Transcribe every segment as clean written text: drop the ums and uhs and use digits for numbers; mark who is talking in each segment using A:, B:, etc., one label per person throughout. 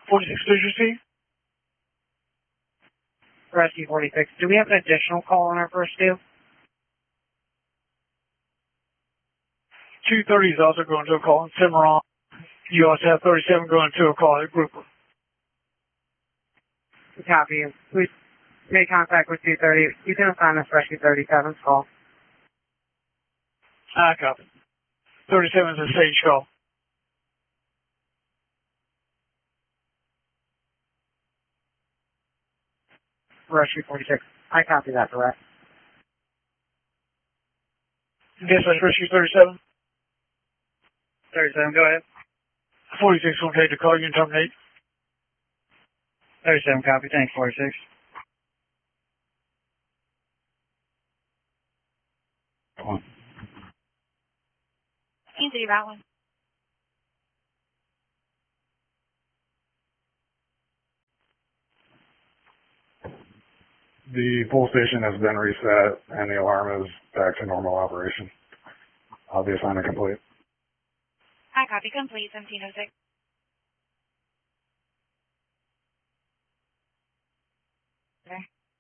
A: 46, did you see?
B: Rescue 46. Do we have an additional call on our first deal?
A: 230 is also going to a call in Cimarron. You also have 37 going to a call at Grouper.
B: Copy. Please make contact with 230. You can assign us Rescue 37's call.
A: I copy. 37 is a stage call.
B: Rescue 46. I copy that, direct.
A: Dispatch Rescue 37.
B: 37, go ahead.
A: 46 will take the call. You can terminate.
B: 37, copy. Thanks, 46.
C: Come on.
D: Easy, that one.
C: The pull station has been reset and the alarm is back to normal operation. The assignment complete.
D: Hi, copy complete, 1706. Okay.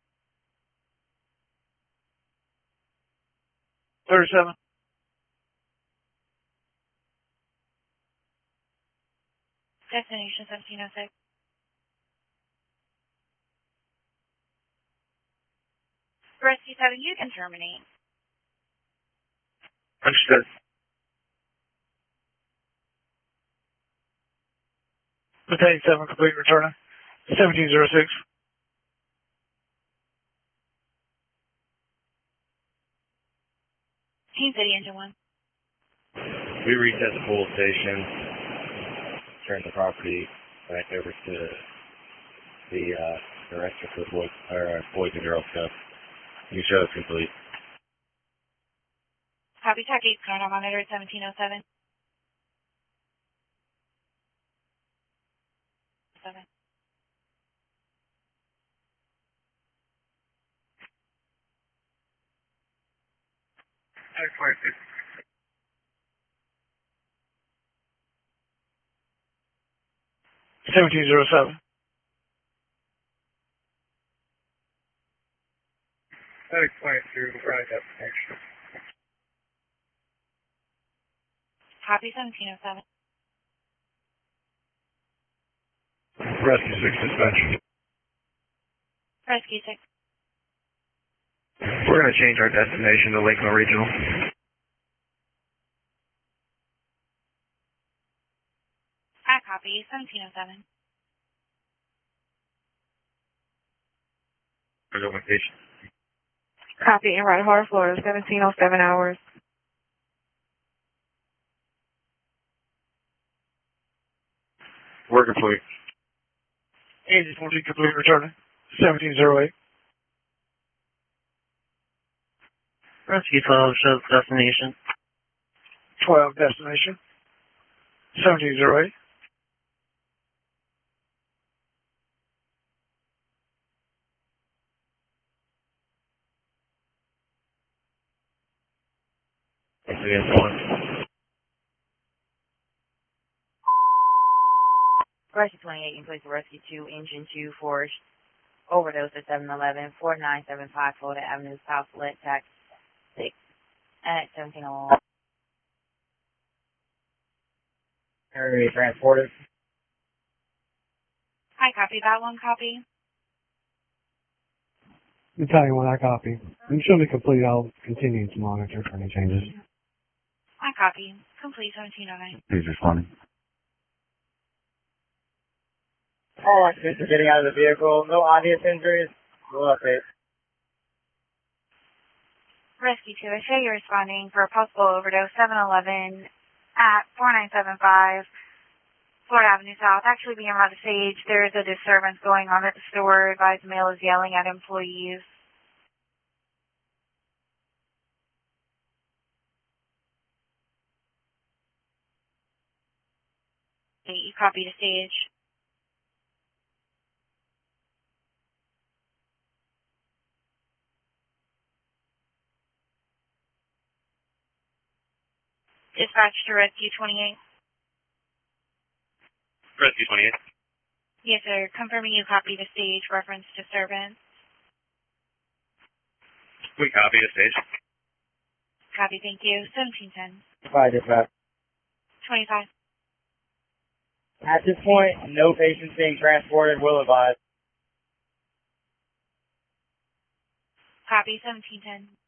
A: 37.
D: Destination 1706. Rescue 7, you can terminate.
A: Understood. Battalion 7 complete returning. 1706.
D: Team City Engine 1.
E: We reset the pull station, turn the property back over to the director for Boys and Girls Club. You show it's complete.
D: Copy, Tech 8's current monitor at 1707. 7.
A: Seventeen 1707.
B: That explains through right destination.
D: Copy, 1707.
C: Rescue 6 dispatch.
D: Rescue 6.
E: We're going to change our destination to Lakeville Regional.
D: I copy, 1707.
E: Location.
F: Copy, in Red Harbor, Florida, 1707 hours.
E: We're complete.
A: Engine 14 complete returning. 1708.
B: Rescue 12 shows destination.
A: 12 destination. 1708.
E: Once again, someone.
G: Rescue 28 in place of Rescue 2, Engine 2, Forged, overdose at 711, 4975 Florida Avenue, South, Lead, Tax 6, at 1701.
B: Area transported.
D: I copy that one, copy.
H: Battalion 1, I copy. Until we complete, I'll continue to monitor for any changes.
D: I copy. Complete, 1709.
C: He's responding.
B: All occupants are getting out of the vehicle. No obvious injuries. We'll update.
D: Rescue 2, I show you're responding for a possible overdose, 711 at 4975 Florida Avenue South. Actually being around the stage, there is a disturbance going on at the store. Advised male is yelling at employees. Okay, you copy the stage. Dispatch to Rescue 28.
E: Rescue 28.
D: Yes, sir. Confirming you copy the stage reference disturbance.
E: We copy the stage.
D: Copy, thank you. 1710.
I: Bye, dispatch.
D: 25.
I: At this point, no patients being transported. Will advise.
D: Copy, 1710.